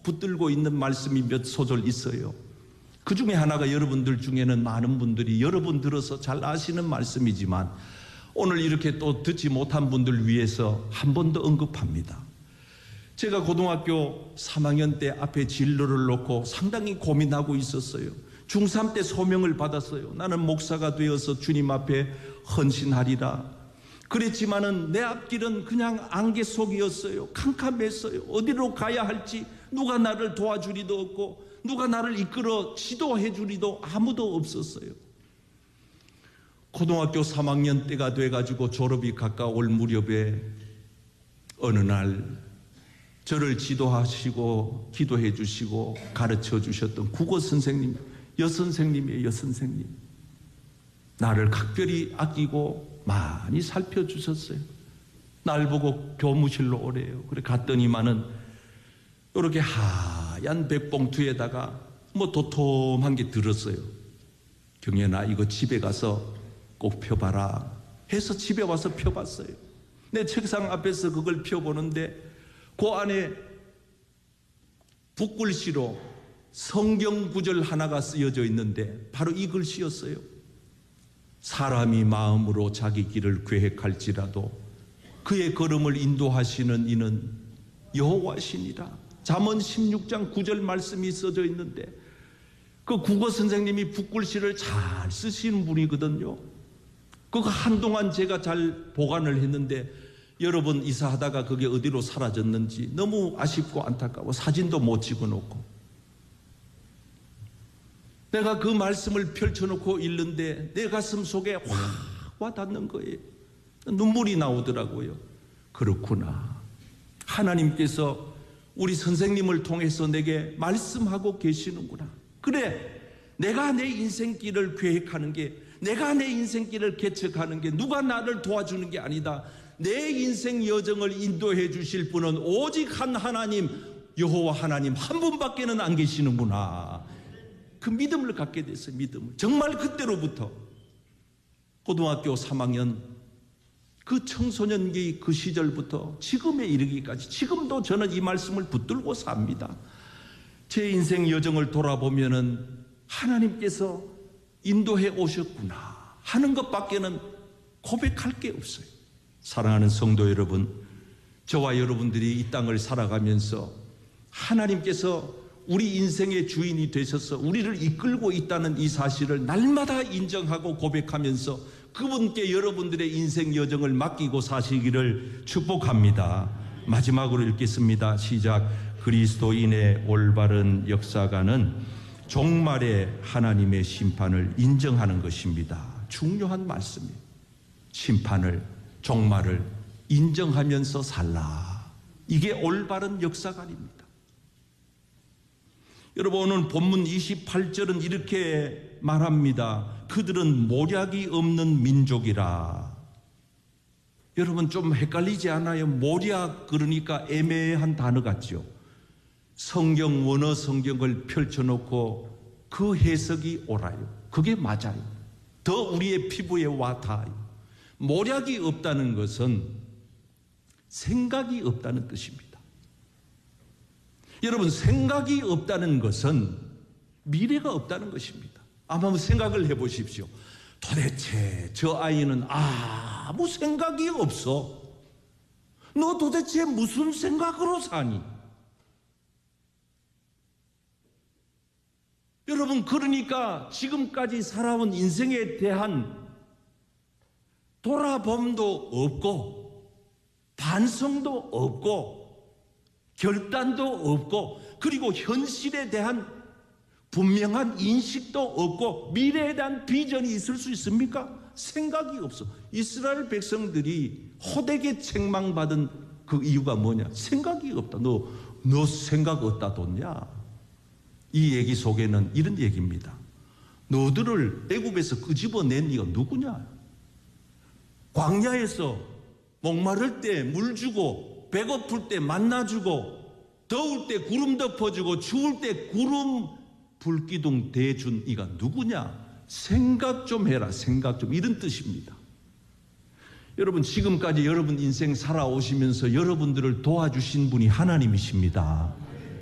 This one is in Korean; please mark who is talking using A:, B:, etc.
A: 붙들고 있는 말씀이 몇 소절 있어요. 그 중에 하나가 여러분들 중에는 많은 분들이 여러 번 들어서 잘 아시는 말씀이지만 오늘 이렇게 또 듣지 못한 분들 위해서 한 번 더 언급합니다. 제가 고등학교 3학년 때 앞에 진로를 놓고 상당히 고민하고 있었어요. 중3 때 소명을 받았어요. 나는 목사가 되어서 주님 앞에 헌신하리라. 그랬지만은 내 앞길은 그냥 안개 속이었어요. 캄캄했어요. 어디로 가야 할지 누가 나를 도와주리도 없고 누가 나를 이끌어 지도해 주리도 아무도 없었어요. 고등학교 3학년 때가 돼가지고 졸업이 가까울 무렵에 어느 날 저를 지도하시고 기도해 주시고 가르쳐 주셨던 국어 선생님, 여선생님이에요. 여선생님. 나를 각별히 아끼고 많이 살펴주셨어요. 날 보고 교무실로 오래요. 그래 갔더니만은 이렇게 하얀 백봉투에다가 뭐 도톰한 게 들었어요. 경연아, 이거 집에 가서 꼭 펴봐라 해서 집에 와서 펴봤어요. 내 책상 앞에서 그걸 펴보는데 그 안에 붓글씨로 성경 구절 하나가 쓰여져 있는데 바로 이 글씨였어요. 사람이 마음으로 자기 길을 계획할지라도 그의 걸음을 인도하시는 이는 여호와시니라. 잠언 16장 9절 말씀이 써져 있는데 그 국어 선생님이 붓글씨를 잘 쓰시는 분이거든요. 그거 한동안 제가 잘 보관을 했는데 여러 번 이사하다가 그게 어디로 사라졌는지 너무 아쉽고 안타까워 사진도 못 찍어놓고 내가 그 말씀을 펼쳐놓고 읽는데 내 가슴 속에 확 와닿는 거예요. 눈물이 나오더라고요. 그렇구나. 하나님께서 우리 선생님을 통해서 내게 말씀하고 계시는구나. 그래, 내가 내 인생길을 계획하는 게, 내가 내 인생길을 개척하는 게 누가 나를 도와주는 게 아니다. 내 인생 여정을 인도해 주실 분은 오직 한 하나님, 여호와 하나님 한 분밖에는 안 계시는구나. 그 믿음을 갖게 됐어요. 믿음을. 정말 그때로부터 고등학교 3학년 그 청소년기 그 시절부터 지금에 이르기까지 지금도 저는 이 말씀을 붙들고 삽니다. 제 인생 여정을 돌아보면은 하나님께서 인도해 오셨구나 하는 것밖에는 고백할 게 없어요. 사랑하는 성도 여러분, 저와 여러분들이 이 땅을 살아가면서 하나님께서 우리 인생의 주인이 되셔서 우리를 이끌고 있다는 이 사실을 날마다 인정하고 고백하면서 그분께 여러분들의 인생 여정을 맡기고 사시기를 축복합니다. 마지막으로 읽겠습니다. 시작. 그리스도인의 올바른 역사관은 종말의 하나님의 심판을 인정하는 것입니다. 중요한 말씀이에요. 심판을, 종말을 인정하면서 살라. 이게 올바른 역사관입니다. 여러분, 오늘 본문 28절은 이렇게 말합니다. 그들은 모략이 없는 민족이라. 여러분 좀 헷갈리지 않아요? 모략 그러니까 애매한 단어 같죠? 성경 원어 성경을 펼쳐놓고 그 해석이 옳아요. 그게 맞아요. 더 우리의 피부에 와 닿아요. 모략이 없다는 것은 생각이 없다는 뜻입니다. 여러분, 생각이 없다는 것은 미래가 없다는 것입니다. 한번 생각을 해보십시오. 도대체 저 아이는 아무 생각이 없어. 너 도대체 무슨 생각으로 사니? 여러분, 그러니까 지금까지 살아온 인생에 대한 돌아봄도 없고 반성도 없고 결단도 없고 그리고 현실에 대한 분명한 인식도 없고 미래에 대한 비전이 있을 수 있습니까? 생각이 없어. 이스라엘 백성들이 호되게 책망받은 그 이유가 뭐냐? 생각이 없다. 너 생각 어디다 뒀냐? 이 얘기 속에는 이런 얘기입니다. 너들을 애굽에서 끄집어낸 네가 누구냐? 광야에서 목마를 때 물 주고 배고플 때 만나 주고 더울 때 구름 덮어주고 추울 때 구름 불기둥 대준 이가 누구냐? 생각 좀 해라. 생각 좀. 이런 뜻입니다. 여러분, 지금까지 여러분 인생 살아오시면서 여러분들을 도와주신 분이 하나님이십니다.